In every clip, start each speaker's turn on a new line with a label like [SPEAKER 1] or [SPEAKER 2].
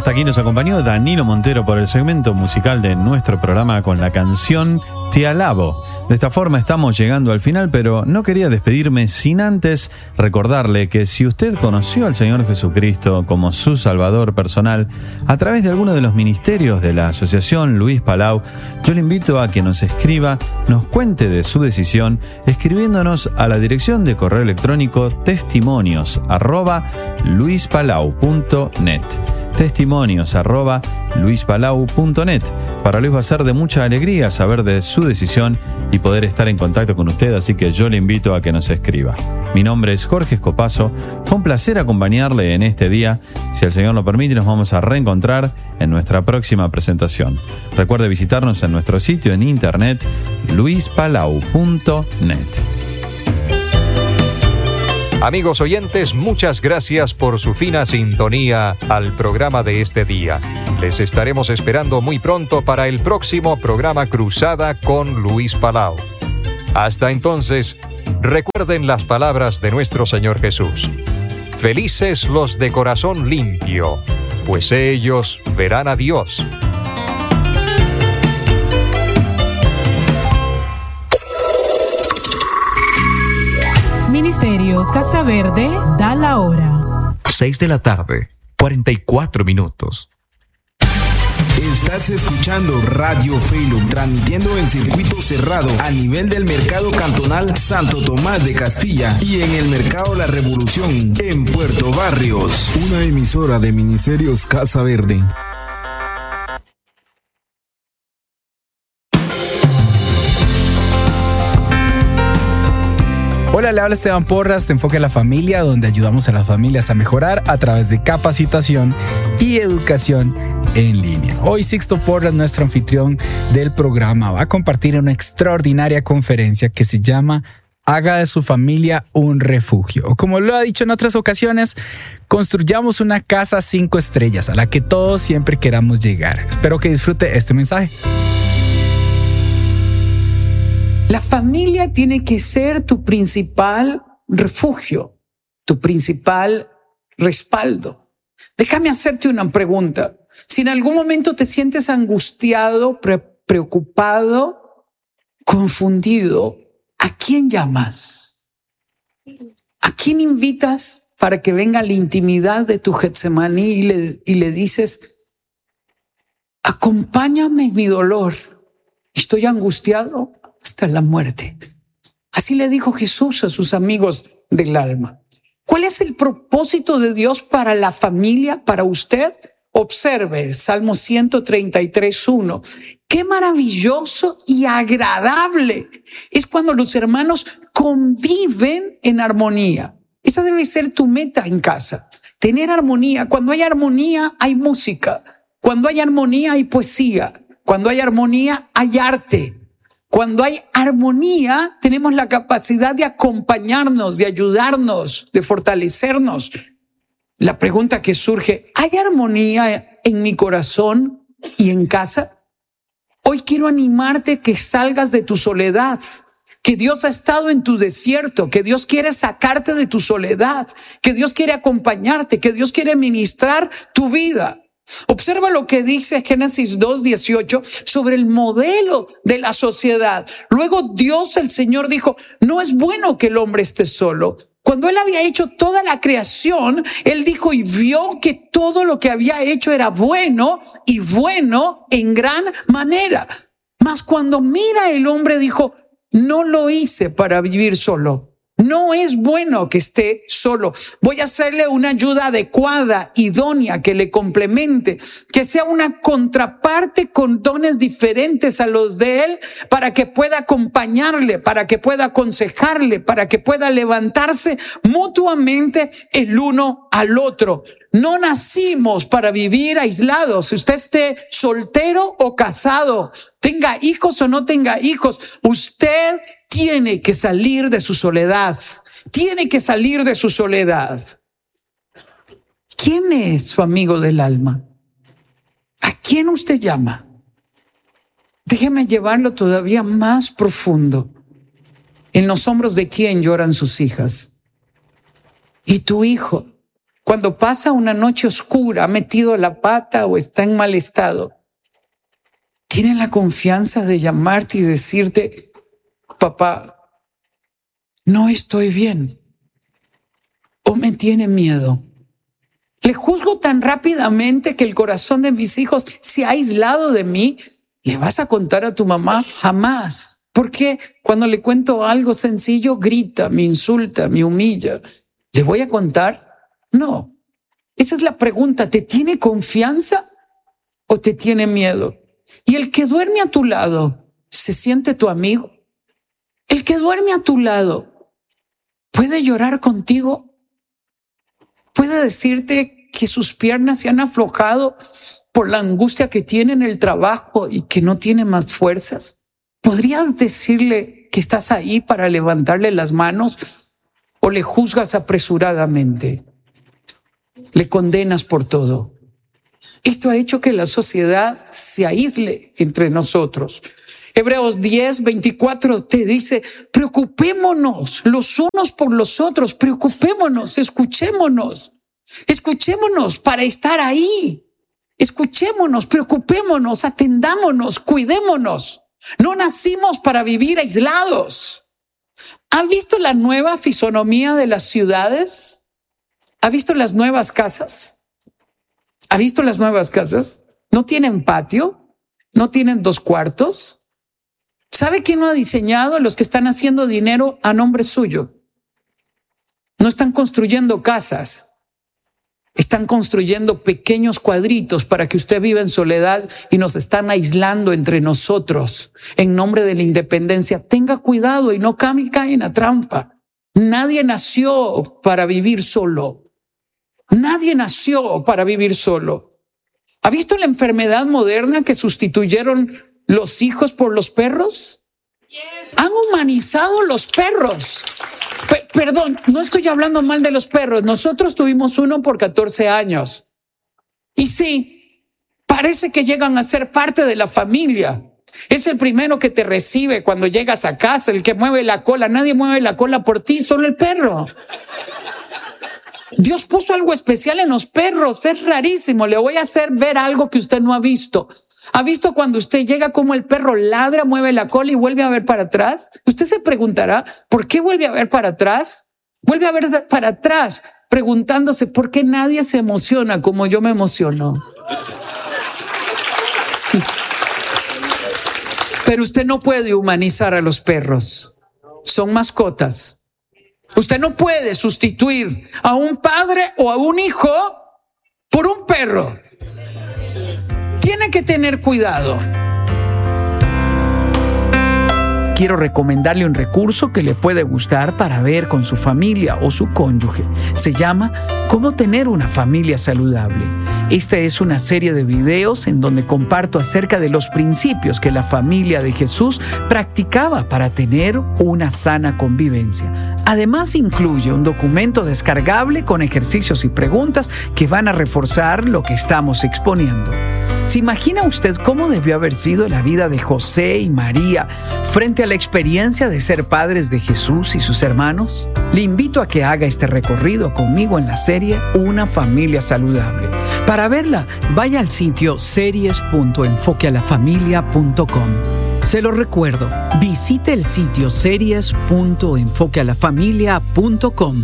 [SPEAKER 1] hasta aquí nos acompañó Danilo Montero por el segmento musical de nuestro programa con la canción Te Alabo. De esta forma estamos llegando al final, pero no quería despedirme sin antes recordarle que si usted conoció al Señor Jesucristo como su Salvador personal a través de alguno de los ministerios de la Asociación Luis Palau, yo le invito a que nos escriba, nos cuente de su decisión, escribiéndonos a la dirección de correo electrónico testimonios@luispalau.net. testimonios@luispalau.net. Para Luis va a ser de mucha alegría saber de su decisión y poder estar en contacto con usted, así que yo le invito a que nos escriba. Mi nombre es Jorge Escopazo, fue un placer acompañarle en este día. Si el Señor lo permite, nos vamos a reencontrar en nuestra próxima presentación. Recuerde visitarnos en nuestro sitio en internet luispalau.net.
[SPEAKER 2] Amigos oyentes, muchas gracias por su fina sintonía al programa de este día. Les estaremos esperando muy pronto para el próximo programa Cruzada con Luis Palau. Hasta entonces, recuerden las palabras de nuestro Señor Jesús. Felices los de corazón limpio, pues ellos verán a Dios.
[SPEAKER 3] Ministerios Casa Verde da la hora.
[SPEAKER 4] 6 de la tarde, 44 minutos.
[SPEAKER 5] Estás escuchando Radio Felum, transmitiendo en circuito cerrado a nivel del Mercado Cantonal Santo Tomás de Castilla y en el Mercado La Revolución, en Puerto Barrios. Una emisora de Ministerios Casa Verde.
[SPEAKER 6] Hola, le habla Esteban Porras de Enfoque a la Familia, donde ayudamos a las familias a mejorar a través de capacitación y educación en línea. Hoy Sixto Porras, nuestro anfitrión del programa, va a compartir una extraordinaria conferencia que se llama Haga de su familia un refugio. O como lo ha dicho en otras ocasiones, construyamos una casa 5 estrellas a la que todos siempre queramos llegar. Espero que disfrute este mensaje.
[SPEAKER 7] La familia tiene que ser tu principal refugio, tu principal respaldo. Déjame hacerte una pregunta. Si en algún momento te sientes angustiado, preocupado, confundido, ¿a quién llamas? ¿A quién invitas para que venga a la intimidad de tu Getsemaní y le dices, acompáñame en mi dolor, estoy angustiado hasta la muerte? Así le dijo Jesús a sus amigos del alma. ¿Cuál es el propósito de Dios para la familia, para usted? Observe Salmo 133:1. Qué maravilloso y agradable es cuando los hermanos conviven en armonía. Esa debe ser tu meta en casa, tener armonía. Cuando hay armonía hay música, cuando hay armonía hay poesía, cuando hay armonía hay arte. Cuando hay armonía, tenemos la capacidad de acompañarnos, de ayudarnos, de fortalecernos. La pregunta que surge, ¿hay armonía en mi corazón y en casa? Hoy quiero animarte que salgas de tu soledad, que Dios ha estado en tu desierto, que Dios quiere sacarte de tu soledad, que Dios quiere acompañarte, que Dios quiere ministrar tu vida. Observa lo que dice Génesis 2:18 sobre el modelo de la sociedad. Luego Dios, el Señor, dijo, no es bueno que el hombre esté solo. Cuando Él había hecho toda la creación, Él dijo y vio que todo lo que había hecho era bueno y bueno en gran manera. Mas cuando mira el hombre dijo, no lo hice para vivir solo. No es bueno que esté solo. Voy a hacerle una ayuda adecuada, idónea, que le complemente, que sea una contraparte con dones diferentes a los de él, para que pueda acompañarle, para que pueda aconsejarle, para que pueda levantarse mutuamente el uno al otro. No nacimos para vivir aislados. Si usted esté soltero o casado, tenga hijos o no tenga hijos, usted tiene que salir de su soledad. Tiene que salir de su soledad. ¿Quién es su amigo del alma? ¿A quién usted llama? Déjeme llevarlo todavía más profundo. ¿En los hombros de quién lloran sus hijas? ¿Y tu hijo? cuando pasa una noche oscura, ha metido la pata o está en mal estado, tiene la confianza de llamarte y decirte: papá, no estoy bien, o me tiene miedo. Le juzgo tan rápidamente que el corazón de mis hijos se ha aislado de mí. ¿Le vas a contar a tu mamá? Jamás. ¿Por qué? Cuando le cuento algo sencillo, grita, me insulta, me humilla. ¿Le voy a contar? No. Esa es la pregunta. ¿Te tiene confianza o te tiene miedo? Y el que duerme a tu lado, ¿se siente tu amigo? El que duerme a tu lado, ¿puede llorar contigo? ¿Puede decirte que sus piernas se han aflojado por la angustia que tiene en el trabajo y que no tiene más fuerzas? ¿Podrías decirle que estás ahí para levantarle las manos o le juzgas apresuradamente? Le condenas por todo. Esto ha hecho que la sociedad se aísle entre nosotros. Hebreos 10:24 te dice: preocupémonos los unos por los otros, preocupémonos, escuchémonos para estar ahí. Escuchémonos, preocupémonos, atendámonos, cuidémonos. No nacimos para vivir aislados. ¿Han visto la nueva fisonomía de las ciudades? ¿Ha visto las nuevas casas? ¿Ha visto las nuevas casas? No tienen patio, no tienen 2 cuartos. ¿Sabe quién lo ha diseñado? Los que están haciendo dinero a nombre suyo. No están construyendo casas. Están construyendo pequeños cuadritos para que usted viva en soledad y nos están aislando entre nosotros en nombre de la independencia. Tenga cuidado y no caiga en la trampa. Nadie nació para vivir solo. Nadie nació para vivir solo. ¿Ha visto la enfermedad moderna que sustituyeron los hijos por los perros? Han humanizado los perros. Perdón, no estoy hablando mal de los perros. Nosotros tuvimos uno por 14 años. Y sí, parece que llegan a ser parte de la familia. Es el primero que te recibe cuando llegas a casa, el que mueve la cola. Nadie mueve la cola por ti, solo el perro. Dios puso algo especial en los perros. Es rarísimo. Le voy a hacer ver algo que usted no ha visto. ¿Ha visto cuando usted llega como el perro ladra, mueve la cola y vuelve a ver para atrás? Usted se preguntará, ¿por qué vuelve a ver para atrás? Vuelve a ver para atrás, preguntándose por qué nadie se emociona como yo me emociono. Pero usted no puede humanizar a los perros. Son mascotas. Usted no puede sustituir a un padre o a un hijo por un perro. Tiene que tener cuidado. Quiero recomendarle un recurso que le puede gustar para ver con su familia o su cónyuge. Se llama ¿Cómo tener una familia saludable? Esta es una serie de videos en donde comparto acerca de los principios que la familia de Jesús practicaba para tener una sana convivencia. Además, incluye un documento descargable con ejercicios y preguntas que van a reforzar lo que estamos exponiendo. ¿Se imagina usted cómo debió haber sido la vida de José y María frente a la experiencia de ser padres de Jesús y sus hermanos? Le invito a que haga este recorrido conmigo en la serie Una Familia Saludable. Para verla, vaya al sitio series.enfoquealafamilia.com. Se lo recuerdo, visite el sitio series.enfoquealafamilia.com.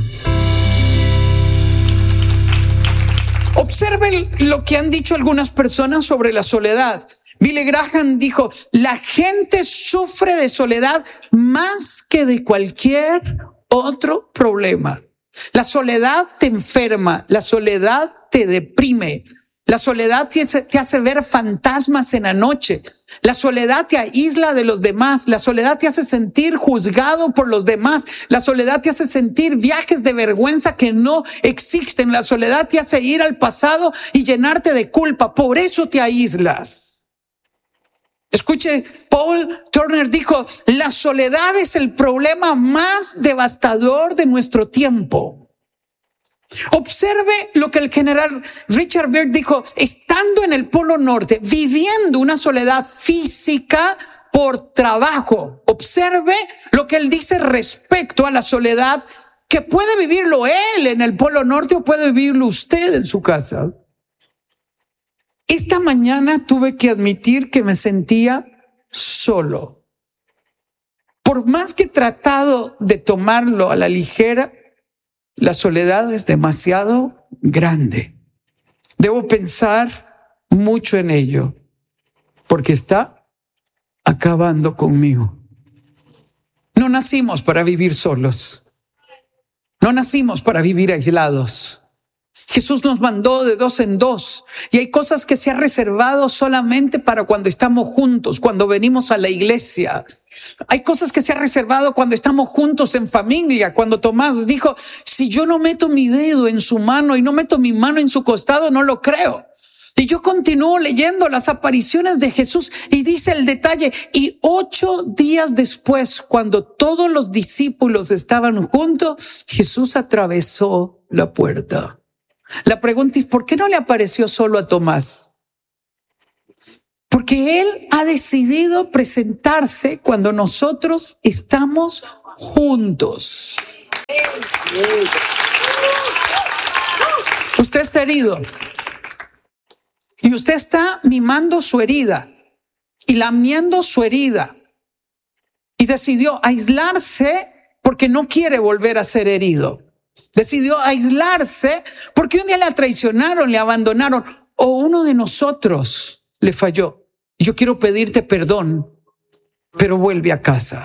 [SPEAKER 7] Observen lo que han dicho algunas personas sobre la soledad. Billy Graham dijo: la gente sufre de soledad más que de cualquier otro problema. La soledad te enferma, la soledad te deprime, la soledad te hace ver fantasmas en la noche. La soledad te aísla de los demás. La soledad te hace sentir juzgado por los demás. La soledad te hace sentir viajes de vergüenza que no existen. La soledad te hace ir al pasado y llenarte de culpa. Por eso te aíslas. Escuche, Paul Turner dijo: la soledad es el problema más devastador de nuestro tiempo. Observe lo que el general Richard Byrd dijo: estando en el Polo Norte, viviendo una soledad física por trabajo. Observe lo que él dice respecto a la soledad que puede vivirlo él en el Polo Norte o puede vivirlo usted en su casa. Esta mañana tuve que admitir que me sentía solo. Por más que he tratado de tomarlo a la ligera, la soledad es demasiado grande. Debo pensar mucho en ello, porque está acabando conmigo. No nacimos para vivir solos. No nacimos para vivir aislados. Jesús nos mandó de 2 en 2 y hay cosas que se ha reservado solamente para cuando estamos juntos, cuando venimos a la iglesia. Hay cosas que se ha reservado cuando estamos juntos en familia. Cuando Tomás dijo, si yo no meto mi dedo en su mano y no meto mi mano en su costado, no lo creo. Y yo continúo leyendo las apariciones de Jesús y dice el detalle, y 8 días después, cuando todos los discípulos estaban juntos, Jesús atravesó la puerta. La pregunta es, ¿por qué no le apareció solo a Tomás? Porque Él ha decidido presentarse cuando nosotros estamos juntos. Usted está herido y usted está mimando su herida y lamiendo su herida y decidió aislarse porque no quiere volver a ser herido. Decidió aislarse porque un día le traicionaron, le abandonaron o uno de nosotros le falló. Yo quiero pedirte perdón, pero vuelve a casa.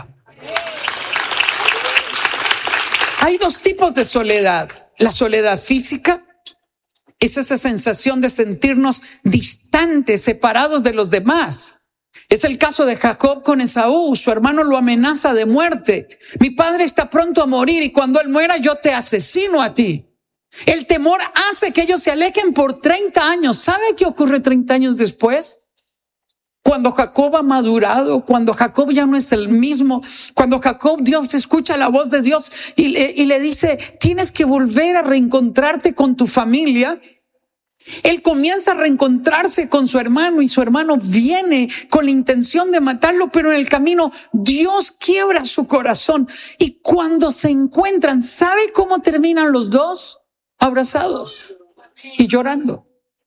[SPEAKER 7] Hay 2 tipos de soledad. La soledad física es esa sensación de sentirnos distantes, separados de los demás. Es el caso de Jacob con Esaú. Su hermano lo amenaza de muerte. Mi padre está pronto a morir y cuando él muera yo te asesino a ti. El temor hace que ellos se alejen por 30 años. ¿Sabe qué ocurre 30 años después? Cuando Jacob ha madurado, cuando Jacob ya no es el mismo, cuando Jacob, Dios escucha la voz de Dios y le dice, tienes que volver a reencontrarte con tu familia. Él comienza a reencontrarse con su hermano y su hermano viene con la intención de matarlo, pero en el camino Dios quiebra su corazón y cuando se encuentran, ¿sabe cómo terminan los dos? Abrazados y llorando.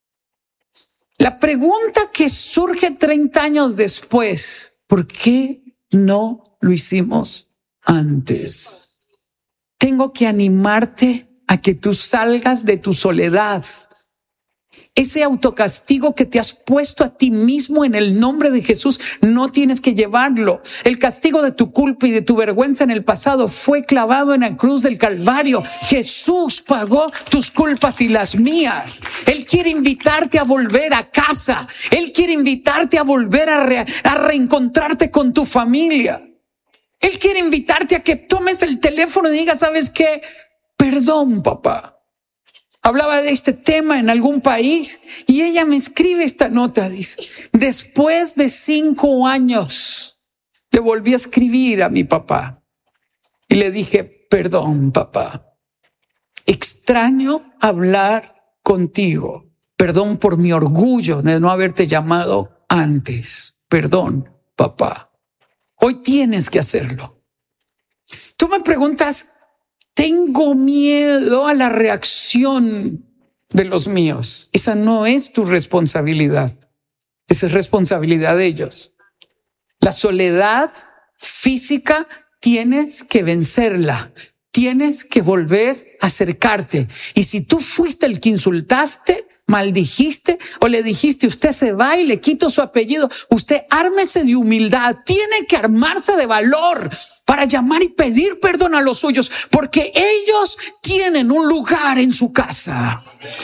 [SPEAKER 7] La pregunta que surge 30 años después, ¿por qué no lo hicimos antes? Tengo que animarte a que tú salgas de tu soledad. Ese autocastigo que te has puesto a ti mismo en el nombre de Jesús, no tienes que llevarlo. El castigo de tu culpa y de tu vergüenza en el pasado fue clavado en la cruz del Calvario. Jesús pagó tus culpas y las mías. Él quiere invitarte a volver a casa. Él quiere invitarte a volver a reencontrarte con tu familia. Él quiere invitarte a que tomes el teléfono y digas, ¿sabes qué? Perdón, papá. Hablaba de este tema en algún país y ella me escribe esta nota, dice, después de 5 años le volví a escribir a mi papá y le dije, perdón, papá, extraño hablar contigo, perdón por mi orgullo de no haberte llamado antes, perdón, papá, hoy tienes que hacerlo. Tú me preguntas, tengo miedo a la reacción de los míos. Esa no es tu responsabilidad. Esa es responsabilidad de ellos. La soledad física tienes que vencerla. Tienes que volver a acercarte. Y si tú fuiste el que insultaste, maldijiste o le dijiste usted se va y le quito su apellido, usted ármese de humildad. Tiene que armarse de valor para llamar y pedir perdón a los suyos, porque ellos tienen un lugar en su casa.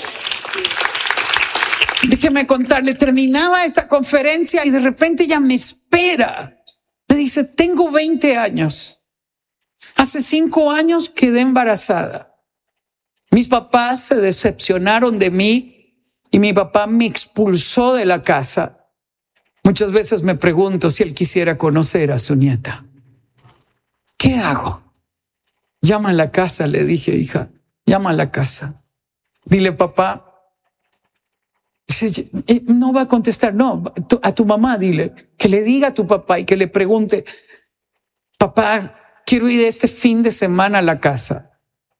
[SPEAKER 7] Déjeme contarle, terminaba esta conferencia y de repente ella me espera. Me dice, tengo 20 años. Hace 5 años quedé embarazada. Mis papás se decepcionaron de mí y mi papá me expulsó de la casa. Muchas veces me pregunto si él quisiera conocer a su nieta. ¿Qué hago? Llama a la casa, le dije, hija, llama a la casa. Dile, papá, no va a contestar, no, a tu mamá dile, que le diga a tu papá y que le pregunte, papá, quiero ir este fin de semana a la casa.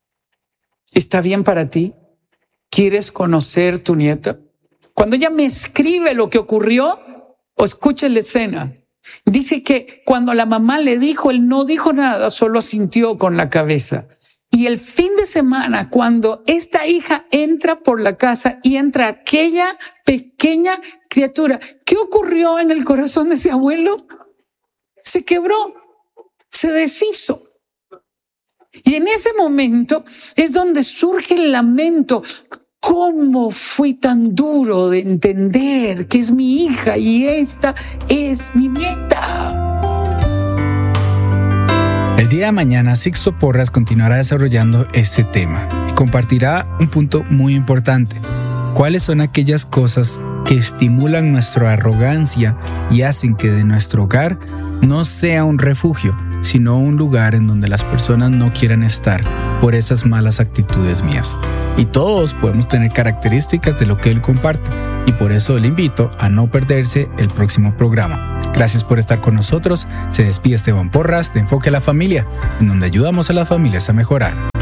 [SPEAKER 7] ¿Está bien para ti? ¿Quieres conocer tu nieta? Cuando ella me escribe lo que ocurrió, o escucha la escena, dice que cuando la mamá le dijo, él no dijo nada, solo asintió con la cabeza. Y el fin de semana, cuando esta hija entra por la casa y entra aquella pequeña criatura, ¿qué ocurrió en el corazón de ese abuelo? Se quebró, se deshizo. Y en ese momento es donde surge el lamento. ¿Cómo fui tan duro de entender que es mi hija y esta es mi nieta?
[SPEAKER 6] El día de mañana, Sixto Porras continuará desarrollando este tema y compartirá un punto muy importante. ¿Cuáles son aquellas cosas que estimulan nuestra arrogancia y hacen que de nuestro hogar no sea un refugio, sino un lugar en donde las personas no quieran estar por esas malas actitudes mías? Y todos podemos tener características de lo que él comparte, y por eso le invito a no perderse el próximo programa. Gracias por estar con nosotros. Se despide Esteban Porras de Enfoque a la Familia, en donde ayudamos a las familias a mejorar.